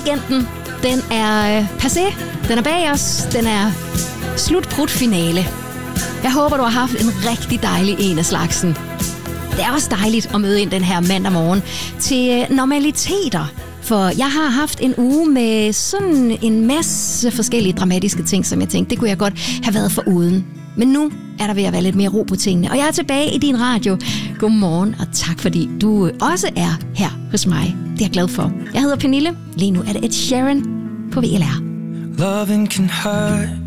Weekenden, den er passé, den er bag os, den er slutbrudfinale. Jeg håber, du har haft en rigtig dejlig en af slagsen. Det er også dejligt at møde ind den her mandag morgen til normaliteter. For jeg har haft en uge med sådan en masse forskellige dramatiske ting, som jeg tænkte, det kunne jeg godt have været foruden. Men nu er der ved at være lidt mere ro på tingene, og jeg er tilbage i din radio. Godmorgen, og tak fordi du også er her hos mig. Det er jeg glad for. Jeg hedder Pernille. Lige nu er det Ed Sheeran på VLR. Loving can hurt.